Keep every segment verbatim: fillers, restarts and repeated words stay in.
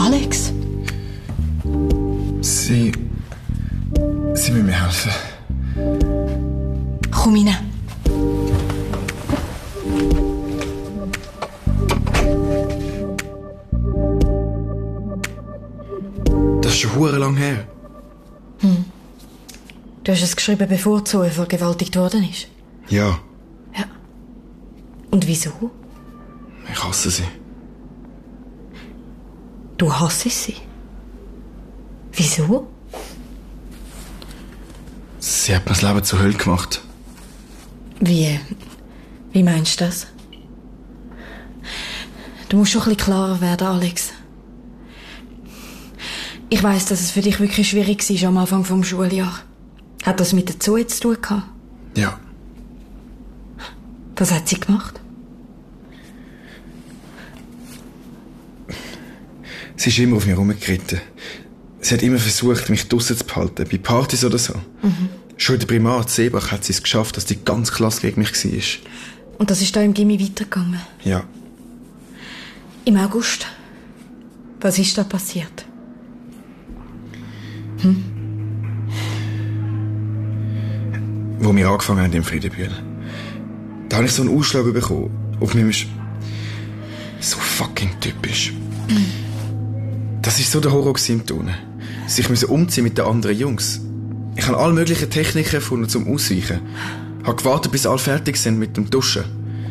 Alex? Sie... Sie müssen mir helfen. Komm rein. Das ist schon verdammt lang her. Hm. Du hast es geschrieben, bevor Zoe vergewaltigt worden ist? Ja. Ja. Und wieso? Ich hasse sie. Du hasst sie? Wieso? Sie hat mir das Leben zur Hölle gemacht. Wie? Wie meinst du das? Du musst schon ein bisschen klarer werden, Alex. Ich weiss, dass es für dich wirklich schwierig war am Anfang vom Schuljahr. Hat das mit der Zoe zu tun gehabt? Ja. Was hat sie gemacht? Sie ist immer auf mir herumgeritten. Sie hat immer versucht, mich draussen zu behalten, bei Partys oder so. Mhm. Schon in der Primar in Seebach hat sie es geschafft, dass die ganze Klasse gegen mich war. Und das ist da im Gimmi weitergegangen? Ja. Im August? Was ist da passiert? Hm? Wo wir angefangen haben im Friedenbühl. Da habe ich so einen Ausschlag bekommen. Auf meinem Sch- So fucking typisch. Mhm. Das war so der Horror im Turnen. Sich müssen umziehen mit den anderen Jungs. Ich habe alle möglichen Techniken erfunden zum Ausweichen. Ich habe gewartet, bis alle fertig sind mit dem Duschen.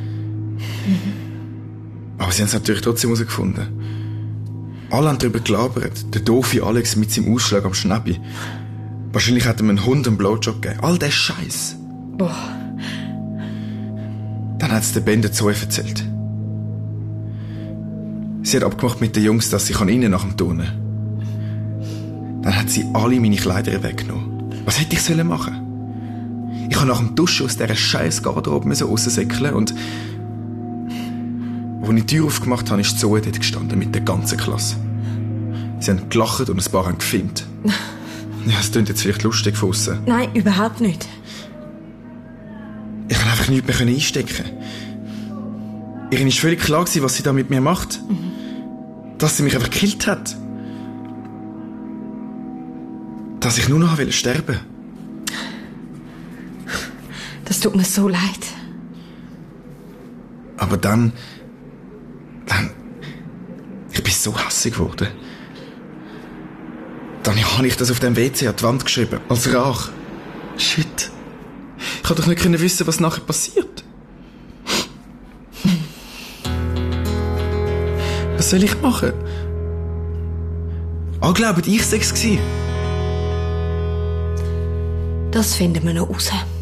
Mhm. Aber sie haben es natürlich trotzdem herausgefunden. Alle haben darüber gelabert. Der doofe Alex mit seinem Ausschlag am Schnäppi. Wahrscheinlich hat ihm einen Hund einen Blowjob gegeben. All der Scheiß. Boah. Dann hat es der Ben der Zoe erzählt. Sie hat abgemacht mit den Jungs, dass sie rein nach dem Turnen. Dann hat sie alle meine Kleider weggenommen. Was hätte ich sollen machen? Ich habe nach dem Duschen aus dieser scheiß Garderobe raussäckeln und als ich die Tür aufgemacht habe, ist Zoe dort gestanden mit der ganzen Klasse. Sie haben gelacht und ein paar haben gefilmt. Ja, es klingt jetzt vielleicht lustig von aussen. Nein, überhaupt nicht. Ich konnte einfach nichts mehr einstecken. Ihr war völlig klar, was sie da mit mir macht. Mhm. Dass sie mich einfach gekillt hat. Dass ich nur noch sterben wollte. Das tut mir so leid. Aber dann... Dann... Ich bin so hässig geworden. Dann habe ich das auf dem W C an die Wand geschrieben. Als Rach. Shit. Ich konnte doch nicht wissen, was nachher passiert. Was soll ich machen? Alle glauben, ich sei es gewesen. Das finden wir noch raus.